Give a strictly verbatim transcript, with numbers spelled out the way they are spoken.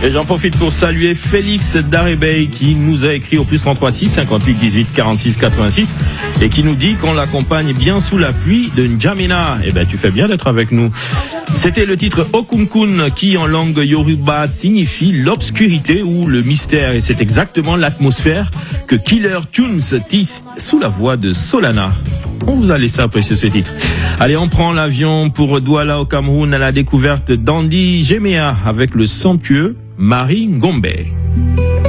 Et j'en profite pour saluer Félix Darébey qui nous a écrit au plus trente-trois six cinquante-huit dix-huit quarante-six quatre-vingt-six et qui nous dit qu'on l'accompagne bien sous la pluie de N'Djamena. Eh ben, tu fais bien d'être avec nous. C'était le titre Okunkun qui en langue yoruba signifie l'obscurité ou le mystère et c'est exactement l'atmosphère que Killer Tunes tisse sous la voix de Solana. On vous a laissé apprécier ce titre. Allez, on prend l'avion pour Douala au Cameroun à la découverte d'Andy Gemea avec le somptueux Marie Ngombe.